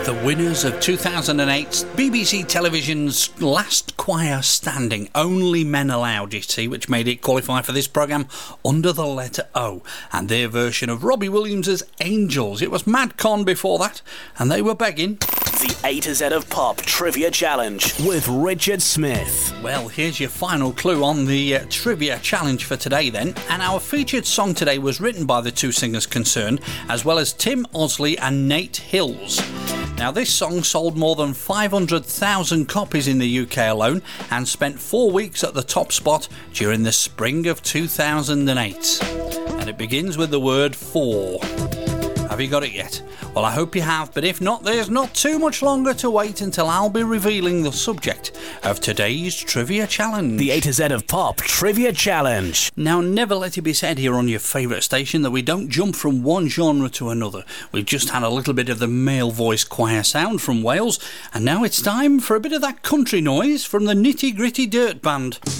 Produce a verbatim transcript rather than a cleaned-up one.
the winners of two thousand eight's B B C Television's Last Choir Standing. Only Men Allowed, you see, which made it qualify for this programme under the letter O. And their version of Robbie Williams' Angels. It was Madcon before that, and they were begging. The A to Z of Pop Trivia Challenge with Richard Smith. Well, here's your final clue on the uh, Trivia Challenge for today then. And our featured song today was written by the two singers concerned, as well as Tim Osley and Nate Hills. Now, this song sold more than five hundred thousand copies in the U K alone and spent four weeks at the top spot during the spring of two thousand eight. And it begins with the word for. Have you got it yet? Well, I hope you have, but if not, there's not too much longer to wait until I'll be revealing the subject of today's Trivia Challenge. The A to Z of Pop Trivia Challenge. Now, never let it be said here on your favourite station that we don't jump from one genre to another. We've just had a little bit of the male voice choir sound from Wales, and now it's time for a bit of that country noise from the Nitty Gritty Dirt Band.